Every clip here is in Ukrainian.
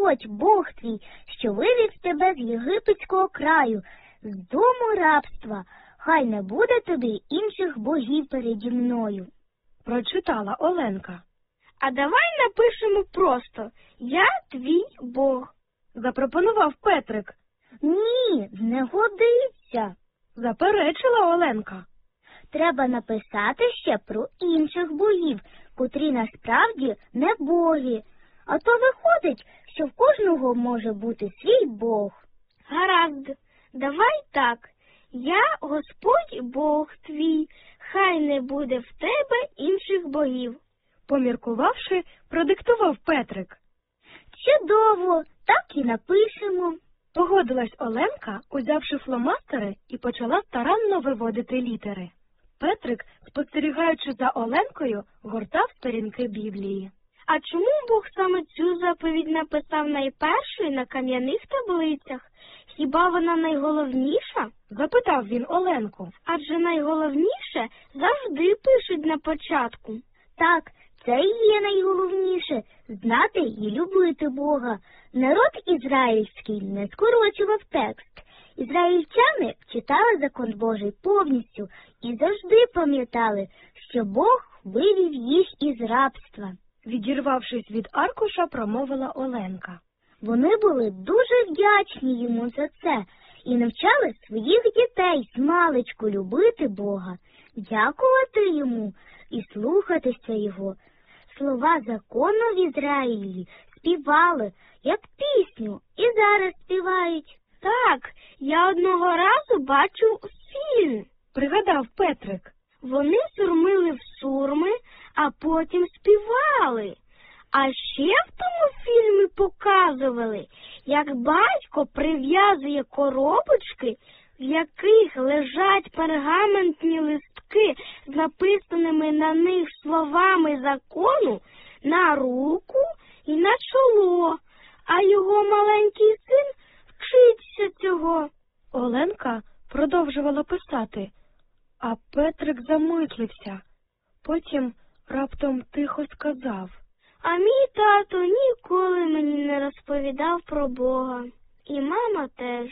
Господь, Бог твій, що вивів тебе з єгипетського краю, з дому рабства. Хай не буде тобі інших богів переді мною. Прочитала Оленка. А давай напишемо просто «Я твій Бог», запропонував Петрик. Ні, не годиться, заперечила Оленка. Треба написати ще про інших богів, котрі насправді не боги. А то виходить, що в кожного може бути свій Бог. Гаразд, давай так. Я Господь Бог твій, хай не буде в тебе інших богів. Поміркувавши, продиктував Петрик. Чудово, так і напишемо. Погодилась Оленка, узявши фломастери, і почала старанно виводити літери. Петрик, спостерігаючи за Оленкою, гортав сторінки Біблії. А чому Бог саме цю заповідь написав найпершою на кам'яних таблицях? Хіба вона найголовніша? Запитав він Оленку. Адже найголовніше завжди пишуть на початку. Так, це і є найголовніше – знати і любити Бога. Народ ізраїльський не скорочував текст. Ізраїльтяни читали закон Божий повністю і завжди пам'ятали, що Бог вивів їх із рабства. Відірвавшись від аркуша, промовила Оленка. Вони були дуже вдячні йому за це і навчали своїх дітей змалечку любити Бога, дякувати йому і слухатися його. Слова закону в Ізраїлі співали, як пісню, і зараз співають. Так, я одного разу бачив фільм, пригадав Петрик. Вони сурмили в сурми, а потім співали. А ще в тому фільмі показували, як батько прив'язує коробочки, в яких лежать пергаментні листки з написаними на них словами закону, на руку і на чоло, а його маленький син вчиться цього. Оленка продовжувала писати, а Петрик замислився. Потім раптом тихо сказав. А мій тато ніколи мені не розповідав про Бога. І мама теж.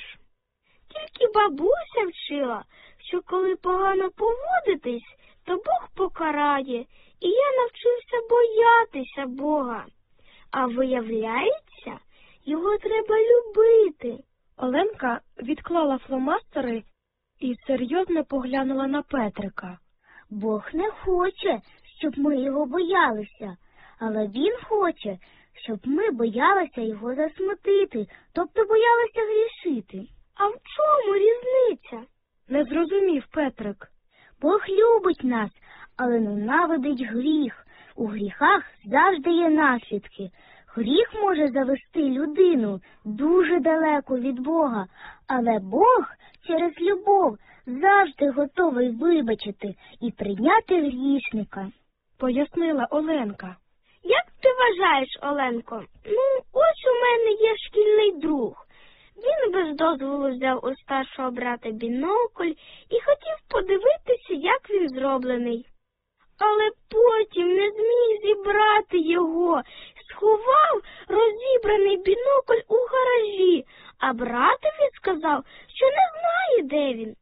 Тільки бабуся вчила, що коли погано поводитись, то Бог покарає. І я навчився боятися Бога. А виявляється, його треба любити. Оленка відклала фломастери і серйозно поглянула на Петрика. Бог не хоче, щоб ми його боялися. Але він хоче, щоб ми боялися його засмутити, тобто боялися грішити. А в чому різниця? Не зрозумів Петрик. Бог любить нас, але ненавидить гріх. У гріхах завжди є наслідки. Гріх може завести людину дуже далеко від Бога, але Бог через любов завжди готовий вибачити і прийняти грішника, пояснила Оленка. Як ти вважаєш, Оленко? Ось у мене є шкільний друг. Він без дозволу взяв у старшого брата бінокль і хотів подивитися, як він зроблений. Але потім не зміг зібрати його, сховав розібраний бінокль у гаражі, а братові сказав, що не знає, де він.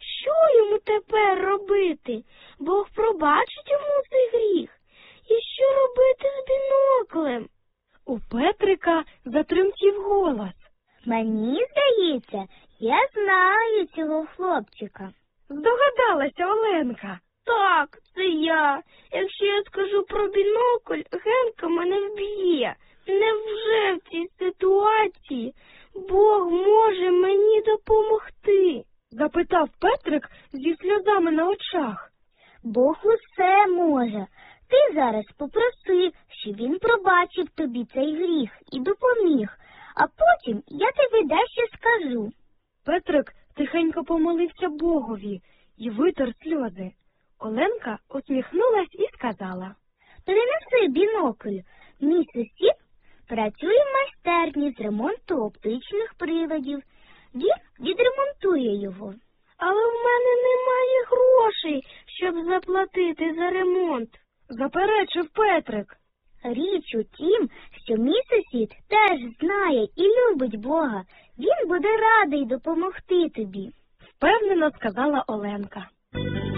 Що йому тепер робити? Бог пробачить йому цей гріх. І що робити з біноклем? У Петрика затремтів голос. Мені здається, я знаю цього хлопчика. Здогадалася Оленка. Так, це я. Якщо я скажу про бінокль, Генка мене вб'є. Невже в цій ситуації Бог може мені допомогти? Запитав Петрик зі сльозами на очах. Бог усе може. Ти зараз попроси, щоб він пробачив тобі цей гріх і допоміг, а потім я тобі дещо скажу. Петрик тихенько помолився Богові і витер сльози. Оленка усміхнулась і сказала. Принеси бінокль. Мій сусід працює в майстерні з ремонту оптичних приладів. Він відремонтує його. Але в мене немає грошей, щоб заплатити за ремонт, заперечив Петрик. Річ у тім, що мій сусід теж знає і любить Бога. Він буде радий допомогти тобі. Впевнено сказала Оленка.